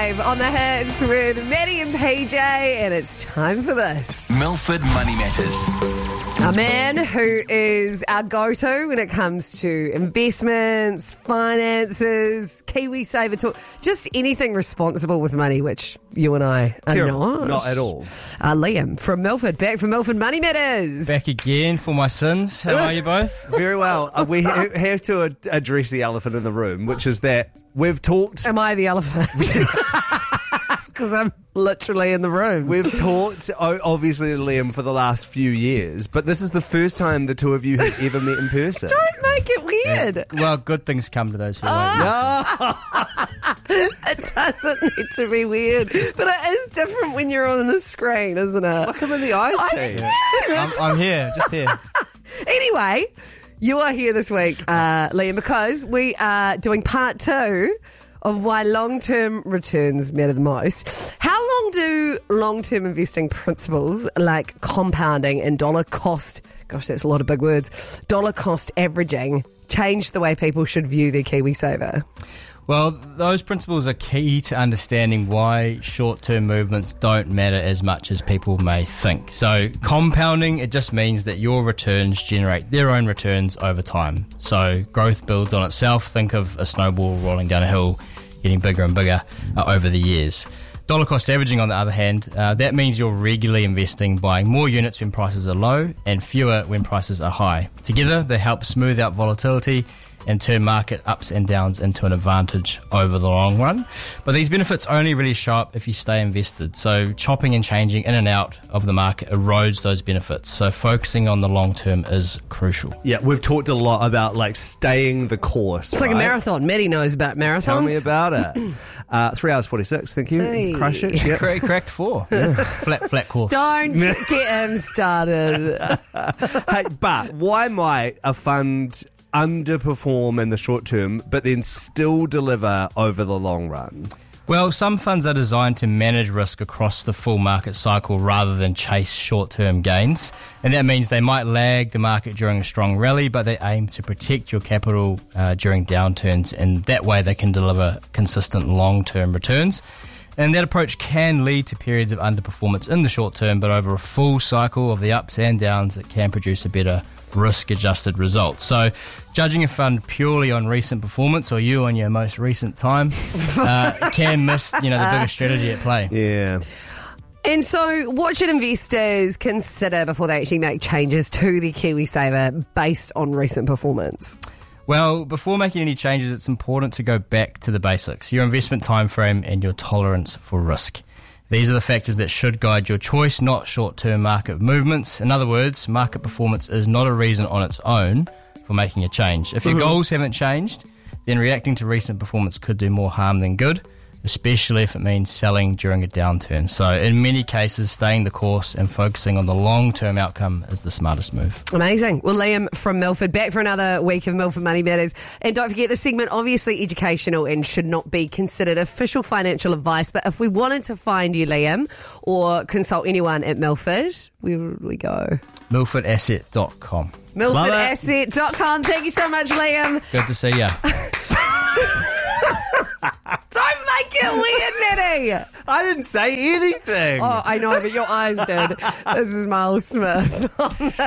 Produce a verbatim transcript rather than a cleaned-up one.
five on the hits with Maddie and P J, and it's time for this. Milford Money Matters. A man who is our go-to when it comes to investments, finances, KiwiSaver talk, just anything responsible with money, which you and I are Terrible. not. Not at all. Uh, Liam from Milford, back from Milford Money Matters. Back again for my sins. How are you both? Very well. Uh, we ha- have to ad- address the elephant in the room, which is that we've talked... Am I the elephant? Because I'm literally in the room. We've talked, o- obviously, Liam, for the last few years, but this is the first time the two of you have ever met in person. Don't make it weird. Well, good things come to those who wait. It doesn't need to be weird, but it is different when you're on the screen, isn't it? Look him in the eyes, Pete. I'm, I'm here, just here. Anyway, you are here this week, uh, Liam, because we are doing part two of why long-term returns matter the most. How long do long-term investing principles like compounding and dollar cost, gosh, that's a lot of big words, dollar cost averaging change the way people should view their KiwiSaver? Well, those principles are key to understanding why short-term movements don't matter as much as people may think. So compounding, it just means that your returns generate their own returns over time. So growth builds on itself. Think of a snowball rolling down a hill, getting bigger and bigger uh, over the years. Dollar cost averaging, on the other hand, uh, that means you're regularly investing, buying more units when prices are low and fewer when prices are high. Together, they help smooth out volatility and turn market ups and downs into an advantage over the long run. But these benefits only really show up if you stay invested. So chopping and changing in and out of the market erodes those benefits. So focusing on the long term is crucial. Yeah, we've talked a lot about like staying the course. It's like a right? marathon. Maddie knows about marathons. Tell me about it. Uh, three hours forty-six. Thank you. Hey. Crush it. Yep. Crack, cracked four. Flat, flat course. Don't get him started. Hey, but why might a fund underperform in the short term, but then still deliver over the long run? Well, some funds are designed to manage risk across the full market cycle rather than chase short-term gains. And that means they might lag the market during a strong rally, but they aim to protect your capital uh, during downturns. And that way they can deliver consistent long-term returns. And that approach can lead to periods of underperformance in the short term, but over a full cycle of the ups and downs, it can produce a better risk-adjusted result. So judging a fund purely on recent performance, or you on your most recent time, uh, can miss, you know, the bigger strategy at play. Yeah. And so what should investors consider before they actually make changes to their KiwiSaver based on recent performance? Well, before making any changes, it's important to go back to the basics, your investment time frame and your tolerance for risk. These are the factors that should guide your choice, not short-term market movements. In other words, market performance is not a reason on its own for making a change. If your mm-hmm. goals haven't changed, then reacting to recent performance could do more harm than good, especially if it means selling during a downturn. So in many cases, staying the course and focusing on the long-term outcome is the smartest move. Amazing. Well, Liam from Milford, back for another week of Milford Money Matters. And don't forget, this segment obviously educational and should not be considered official financial advice. But if we wanted to find you, Liam, or consult anyone at Milford, where would we go? milford asset dot com. milford asset dot com. Thank you so much, Liam. Good to see you. Don't make it weird, Maddie. I didn't say anything. Oh, I know, but your eyes did. This is Miles Smith.